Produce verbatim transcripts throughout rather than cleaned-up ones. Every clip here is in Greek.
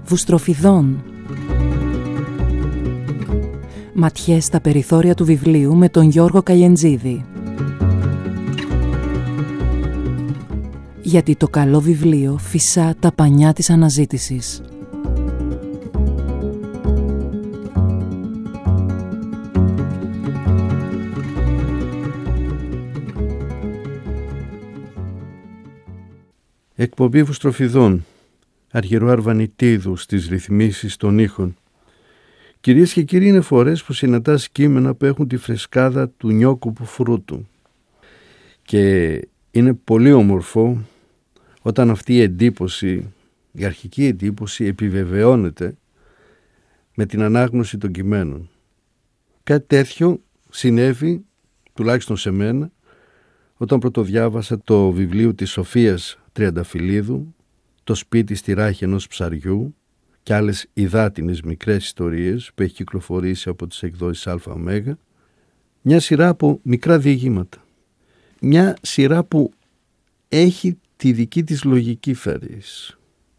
βουστροφιδών. Ματιές στα περιθώρια του βιβλίου με τον Γιώργο Καλιεντζίδη. Γιατί το καλό βιβλίο φυσά τα πανιά της αναζήτησης. Εκπομπή Βουστροφιδών, Αργυρού Αρβανιτίδου στις ρυθμίσεις των ήχων. Κυρίες και κύριοι, είναι φορές που συναντάς κείμενα που έχουν τη φρεσκάδα του νιόκουπου φρούτου. Και είναι πολύ όμορφο όταν αυτή η εντύπωση, η αρχική εντύπωση, επιβεβαιώνεται με την ανάγνωση των κειμένων. Κάτι τέτοιο συνέβη, τουλάχιστον σε μένα, όταν πρωτοδιάβασα το βιβλίο της Σοφίας Τριανταφυλλίδου, «Το σπίτι στη ράχη ενός ψαριού» και άλλες υδάτινες μικρές ιστορίες που έχει κυκλοφορήσει από τις εκδόσεις ΑΜ, μια σειρά από μικρά διηγήματα. Μια σειρά που έχει τη δική της λογική φέρεις.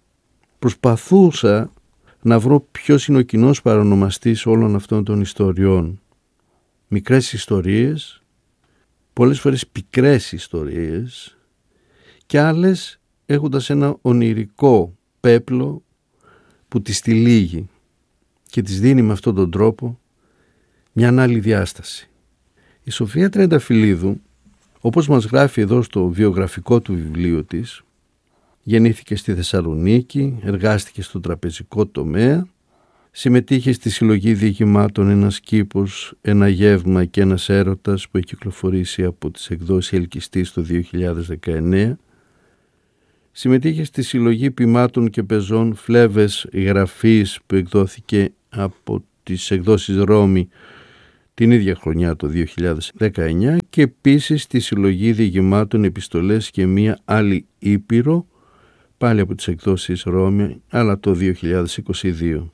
Προσπαθούσα να βρω ποιος είναι ο κοινός παρονομαστής όλων αυτών των ιστοριών. Μικρές ιστορίες, πολλές φορές πικρές ιστορίες και άλλες έχοντας ένα ονειρικό πέπλο που τις τυλίγει και τις δίνει με αυτόν τον τρόπο μια άλλη διάσταση. Η Σοφία Τριανταφυλλίδου, όπως μας γράφει εδώ στο βιογραφικό του βιβλίου της, γεννήθηκε στη Θεσσαλονίκη, εργάστηκε στο τραπεζικό τομέα, συμμετείχε στη συλλογή διηγημάτων «Ένας κήπος, ένα γεύμα και ένας έρωτας» που έχει κυκλοφορήσει από τις εκδόσεις Ελκυστής το δύο χιλιάδες δεκαεννέα, συμμετείχε στη συλλογή ποιμάτων και πεζών «Φλέβες γραφής» που εκδόθηκε από τις εκδόσεις Ρώμη την ίδια χρονιά το δύο χιλιάδες δεκαεννέα και επίσης στη συλλογή διηγημάτων «Επιστολές και μία άλλη Ήπειρο» πάλι από τις εκδόσεις Ρώμη, αλλά το δύο χιλιάδες είκοσι δύο.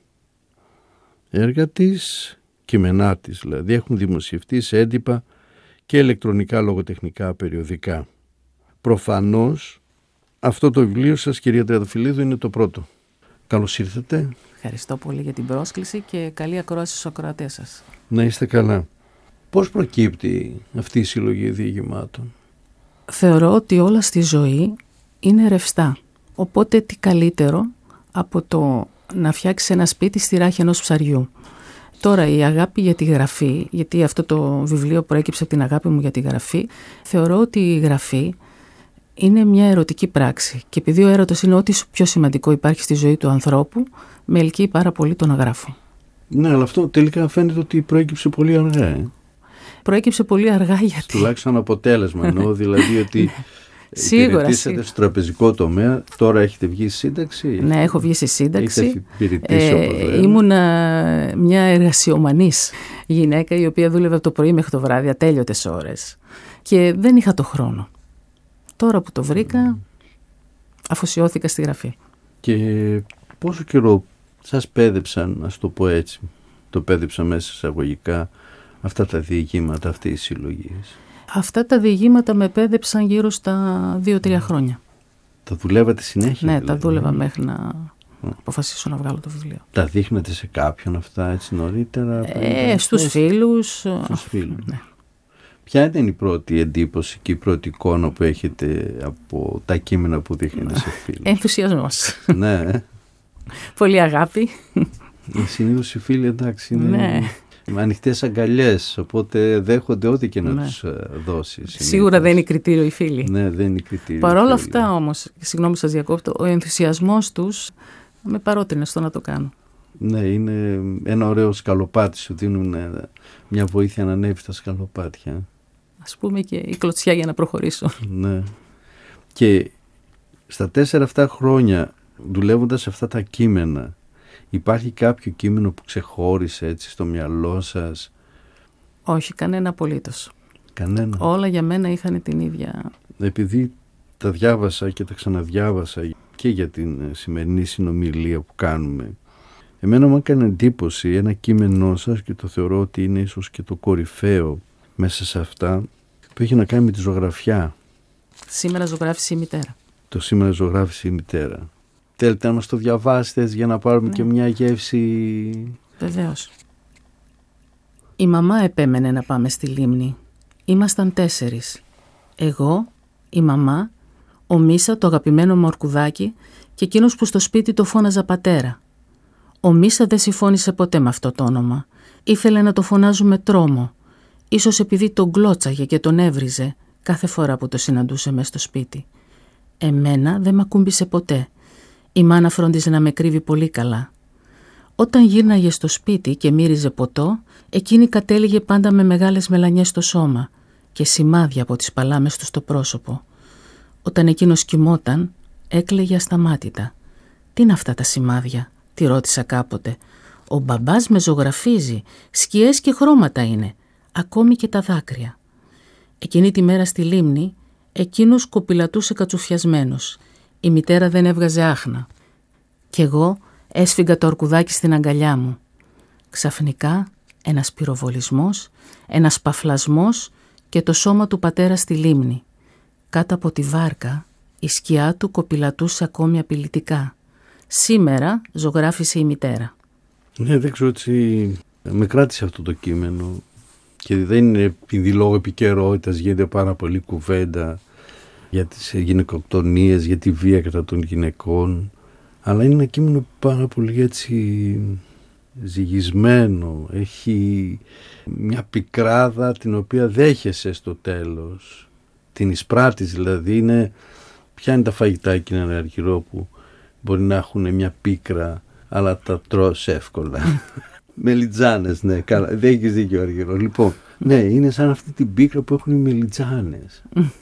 Έργα της, κείμενά της δηλαδή, έχουν δημοσιευτεί σε έντυπα και ηλεκτρονικά λογοτεχνικά περιοδικά. Προφανώς αυτό το βιβλίο σας, κυρία Τριανταφυλλίδου, είναι το πρώτο. Καλώς ήρθατε. Ευχαριστώ πολύ για την πρόσκληση και καλή ακρόαση στους ακροατές σας. Να είστε καλά. Πώς προκύπτει αυτή η συλλογή διηγημάτων? Θεωρώ ότι όλα στη ζωή είναι ρευστά. Οπότε τι καλύτερο από το να φτιάξεις ένα σπίτι στη ράχη ενός ψαριού. Τώρα η αγάπη για τη γραφή, γιατί αυτό το βιβλίο προέκυψε από την αγάπη μου για τη γραφή, θεωρώ ότι η γραφή είναι μια ερωτική πράξη και επειδή ο έρωτας είναι ό,τι πιο σημαντικό υπάρχει στη ζωή του ανθρώπου, με ελκύει πάρα πολύ το να γράφω. Ναι, αλλά αυτό τελικά φαίνεται ότι προέκυψε πολύ αργά. Ε? Προέκυψε πολύ αργά γιατί... Τουλάχιστον αποτέλεσμα εννοώ, δηλαδή ότι υπηρετήσατε στο τραπεζικό τομέα, τώρα έχετε βγει σύνταξη. Ναι, έχω βγει σε σύνταξη. Έχετε υπηρετήσει, ε, όπως λέμε. Ήμουνα μια εργασιομανής γυναίκα η οποία δούλευε από το πρωί μέχρι το βράδυ, ατέλειωτες ώρες και δεν είχα το χρόνο. Τώρα που το βρήκα, αφοσιώθηκα στη γραφή. Και πόσο καιρό σας πέδεψαν, ας το πω έτσι, το πέδεψαν μέσα εισαγωγικά αυτά τα διηγήματα, αυτή η συλλογή? Αυτά τα διηγήματα με πέδεψαν γύρω στα δύο-τρία χρόνια. Τα δουλεύατε συνέχεια? Ναι, δηλαδή? τα δούλευα μέχρι να mm. αποφασίσω να βγάλω το βιβλίο. Τα δείχνατε σε κάποιον αυτά έτσι νωρίτερα? Ε, στους ε, φίλους. Στους φίλους. Ναι. Ποια ήταν η πρώτη εντύπωση και η πρώτη εικόνα που έχετε από τα κείμενα που δείχνετε σε φίλους? Ενθουσιασμός. Ναι. Πολύ αγάπη. Συνήθως οι φίλοι, εντάξει, είναι ναι. με ανοιχτές αγκαλιές, οπότε δέχονται ό,τι και να ναι. τους δώσεις. Σίγουρα δεν είναι κριτήριο οι φίλοι. Ναι, δεν είναι κριτήριο. Παρ' όλα αυτά όμως, συγγνώμη σας διακόπτω, ο ενθουσιασμός τους με παρότρινε στο να το κάνω. Ναι, είναι ένα ωραίο σκαλοπάτι, σου δίνουν μια βοήθεια να ανέβει στα σκαλοπάτια. Ας πούμε και η κλωτσιά για να προχωρήσω. Ναι. Και στα τέσσερα αυτά χρόνια δουλεύοντας αυτά τα κείμενα, υπάρχει κάποιο κείμενο που ξεχώρισε έτσι στο μυαλό σας? Όχι, κανένα απολύτως. Κανένα. Όλα για μένα είχαν την ίδια. Επειδή τα διάβασα και τα ξαναδιάβασα και για την σημερινή συνομιλία που κάνουμε, εμένα μου έκανε εντύπωση ένα κείμενό σας και το θεωρώ ότι είναι ίσως και το κορυφαίο μέσα σε αυτά, που έχει να κάνει με τη ζωγραφιά. Σήμερα ζωγράφησε η μητέρα. Το σήμερα ζωγράφησε η μητέρα. Θέλετε να μας το διαβάσετε για να πάρουμε ναι. και μια γεύση? Βεβαίως. Η μαμά επέμενε να πάμε στη λίμνη. Ήμασταν τέσσερις. Εγώ, η μαμά, ο Μίσα, το αγαπημένο μου ορκουδάκι και εκείνος που στο σπίτι το φώναζα πατέρα. Ο Μίσα δεν συμφώνησε ποτέ με αυτό το όνομα. Ήθελε να το φωνάζουμε τρόμο. Ίσως επειδή τον γκλώτσαγε και τον έβριζε κάθε φορά που το συναντούσε μες στο σπίτι. Εμένα δεν μ' ακούμπησε ποτέ. Η μάνα φρόντιζε να με κρύβει πολύ καλά. Όταν γύρναγε στο σπίτι και μύριζε ποτό, εκείνη κατέληγε πάντα με μεγάλες μελανιές στο σώμα και σημάδια από τις παλάμες του στο πρόσωπο. Όταν εκείνος κοιμόταν, έκλαιγε ασταμάτητα. «Τι είναι αυτά τα σημάδια?» τη ρώτησα κάποτε. «Ο μπαμπάς με ζωγραφίζει, σκιές και χρώματα είναι, ακόμη και τα δάκρυα». Εκείνη τη μέρα στη λίμνη, εκείνος κοπηλατούσε κατσουφιασμένος. Η μητέρα δεν έβγαζε άχνα. Κι εγώ έσφιγγα το ορκουδάκι στην αγκαλιά μου. Ξαφνικά ένας πυροβολισμός, ένας παφλασμός και το σώμα του πατέρα στη λίμνη. Κάτω από τη βάρκα η σκιά του κοπηλατούσε ακόμη απειλητικά. «Σήμερα», ζωγράφισε η μητέρα. Ναι, δεν ξέρω έτσι, με κράτησε αυτό το κείμενο και δεν είναι επειδή λόγω επικαιρότητας γίνεται πάρα πολύ κουβέντα για τις γυναικοκτονίες, για τη βία κατά των γυναικών, αλλά είναι ένα κείμενο πάρα πολύ έτσι ζυγισμένο, έχει μια πικράδα την οποία δέχεσαι στο τέλος, την εισπράττεις δηλαδή. Είναι, ποια είναι τα φαγητά εκείνα, ένα αργυρό που μπορεί να έχουν μια πίκρα αλλά τα τρως εύκολα? Μελιτζάνες, ναι, καλά, δεν έχεις δίκιο αργυρό. Λοιπόν, ναι, είναι σαν αυτή την πίκρα που έχουν οι μελιτζάνες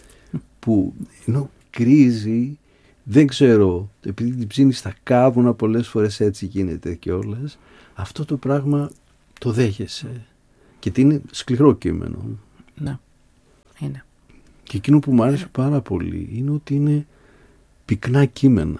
που ενώ κρίζει, δεν ξέρω, επειδή την ψήνει στα κάβουνα πολλές φορές, έτσι γίνεται κιόλας, αυτό το πράγμα το δέχεσαι και είναι σκληρό κείμενο. Ναι, είναι. Και εκείνο που μου άρεσε πάρα πολύ είναι ότι είναι πυκνά κείμενα.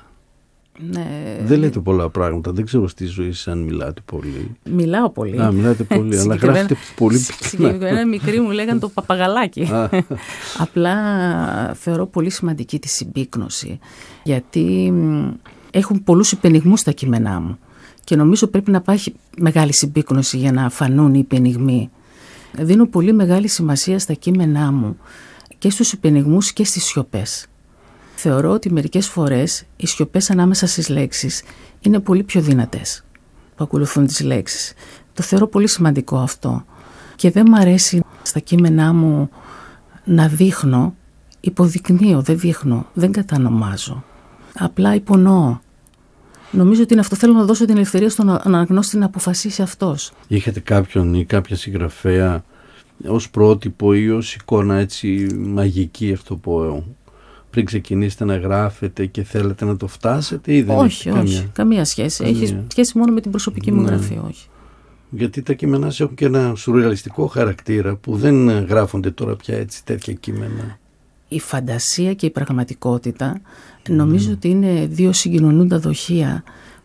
Ναι. Δεν λέτε πολλά πράγματα, δεν ξέρω στη ζωή σας αν μιλάτε πολύ. Μιλάω πολύ. Α, μιλάτε πολύ, αλλά γράφετε πολύ πυκνά. Συγκεκριμένα μικροί μου λέγανε το παπαγαλάκι. Απλά θεωρώ πολύ σημαντική τη συμπίκνωση, γιατί έχουν πολλούς υπενιγμούς στα κείμενά μου και νομίζω πρέπει να υπάρχει μεγάλη συμπίκνωση για να φανούν οι υπενιγμοί. Δίνω πολύ μεγάλη σημασία στα κείμενά μου και στους υπενιγμούς και στις σιωπές. Θεωρώ ότι μερικές φορές οι σιωπές ανάμεσα στις λέξεις είναι πολύ πιο δυνατές που ακολουθούν τις λέξεις. Το θεωρώ πολύ σημαντικό αυτό και δεν μ' αρέσει στα κείμενά μου να δείχνω, υποδεικνύω, δεν δείχνω, δεν κατανομάζω. Απλά υπονοώ. Νομίζω ότι είναι αυτό, θέλω να δώσω την ελευθερία στον αναγνώστη να αποφασίσει αυτός. Είχατε κάποιον ή κάποια συγγραφέα ως πρότυπο ή ως εικόνα έτσι μαγική, αυτό που πριν ξεκινήσετε να γράφετε και θέλετε να το φτάσετε, ή δεν? Όχι, όχι, καμία, καμία σχέση. Καμία. Έχει σχέση μόνο με την προσωπική μου ναι. γραφή, όχι. Γιατί τα κείμενά σας έχουν και ένα σουρεαλιστικό χαρακτήρα που δεν γράφονται τώρα πια έτσι τέτοια κείμενα. Η φαντασία και η πραγματικότητα νομίζω mm. ότι είναι δύο συγκοινωνούντα δοχεία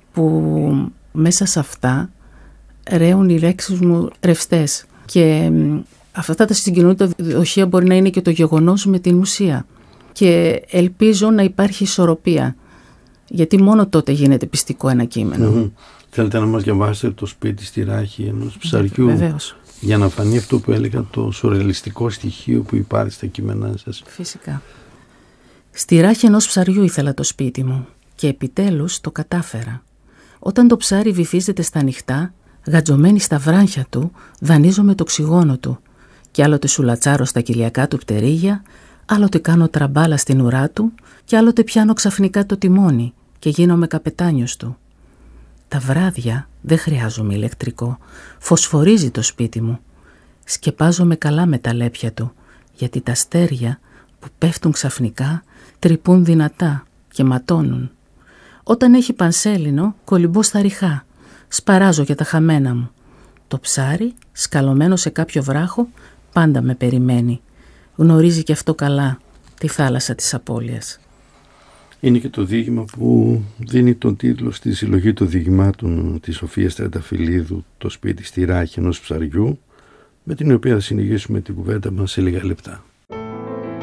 που μέσα σε αυτά ρέουν οι λέξεις μου ρευστές. Και αυτά τα συγκοινωνούντα δοχεία μπορεί να είναι και το γεγονός με την ουσία. Και ελπίζω να υπάρχει ισορροπία, γιατί μόνο τότε γίνεται πιστικό ένα κείμενο. Mm-hmm. Θέλετε να μας διαβάσετε το σπίτι στη ράχη ενός ψαριού? Βεβαίως. Για να φανεί αυτό που έλεγα, το σουρεαλιστικό στοιχείο που υπάρχει στα κείμενά σας. Φυσικά. Στη ράχη ενός ψαριού ήθελα το σπίτι μου και επιτέλους το κατάφερα. Όταν το ψάρι βυθίζεται στα νυχτά, γατζωμένη στα βράχια του, δανείζομαι το οξυγόνο του και άλλοτε σουλατσάρω στα κοιλιακά του πτερίγια, άλλοτε κάνω τραμπάλα στην ουρά του και άλλοτε πιάνω ξαφνικά το τιμόνι και γίνομαι καπετάνιος του. Τα βράδια δεν χρειάζομαι ηλεκτρικό, φωσφορίζει το σπίτι μου. Σκεπάζομαι καλά με τα λέπια του, γιατί τα αστέρια που πέφτουν ξαφνικά τρυπούν δυνατά και ματώνουν. Όταν έχει πανσέλινο, κολυμπώ στα ριχά, σπαράζω για τα χαμένα μου. Το ψάρι, σκαλωμένο σε κάποιο βράχο, πάντα με περιμένει. Γνωρίζει και αυτό καλά τη θάλασσα της απώλειας. Είναι και το διήγημα που δίνει τον τίτλο στη συλλογή των διηγημάτων της Σοφίας Τρενταφυλλίδου, το σπίτι στη ράχη ενός ψαριού, με την οποία θα συνεχίσουμε την κουβέντα μας σε λίγα λεπτά.